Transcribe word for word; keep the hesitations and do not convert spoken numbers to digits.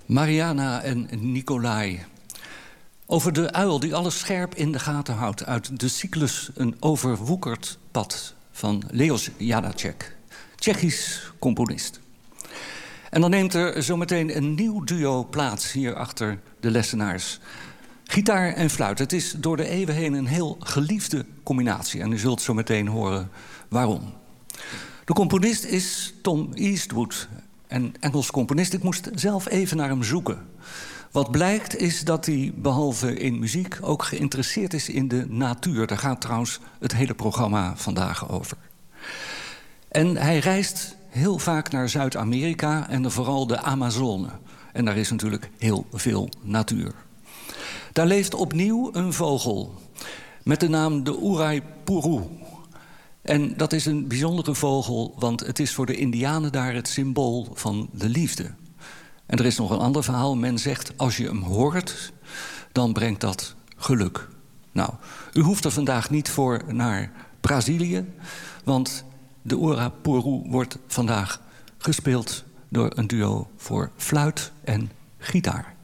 Mariana en Nicolai. Over de uil die alles scherp in de gaten houdt uit de cyclus Een overwoekerd pad van Leos Janáček, Tsjechisch componist. En dan neemt er zometeen een nieuw duo plaats hier achter de lessenaars. Gitaar en fluit. Het is door de eeuwen heen een heel geliefde combinatie. En u zult zo meteen horen waarom. De componist is Tom Eastwood, een Engels componist. Ik moest zelf even naar hem zoeken. Wat blijkt is dat hij behalve in muziek ook geïnteresseerd is in de natuur. Daar gaat trouwens het hele programma vandaag over. En hij reist heel vaak naar Zuid-Amerika en vooral de Amazone. En daar is natuurlijk heel veel natuur. Daar leeft opnieuw een vogel met de naam de Uraypuru. En dat is een bijzondere vogel, want het is voor de Indianen daar het symbool van de liefde. En er is nog een ander verhaal. Men zegt, als je hem hoort, dan brengt dat geluk. Nou, u hoeft er vandaag niet voor naar Brazilië, want de Uraypuru wordt vandaag gespeeld door een duo voor fluit en gitaar.